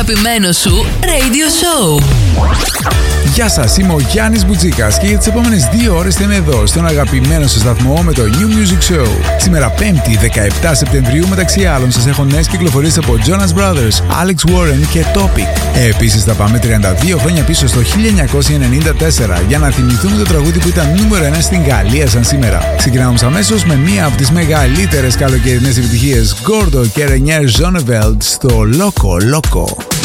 αγαπημένο σου radio show. Γεια σας, είμαι ο Γιάννης Μπουτζίκας και για τις επόμενες 2 ώρες θα είμαι εδώ στον αγαπημένο σας σταθμό με το New Music Show. Σήμερα 5η 17 Σεπτεμβρίου μεταξύ άλλων σας έχω νέες κυκλοφορίες από Jonas Brothers, Alex Warren και Topic. Επίσης θα πάμε 32 χρόνια πίσω στο 1994 για να θυμηθούμε το τραγούδι που ήταν νούμερο 1 στην Γαλλία σαν σήμερα. Ξεκινάμε όμως αμέσως με μία από τις μεγαλύτερες καλοκαιρινές επιτυχίες, Gordo και Renier Zonneveld στο Loco Loco.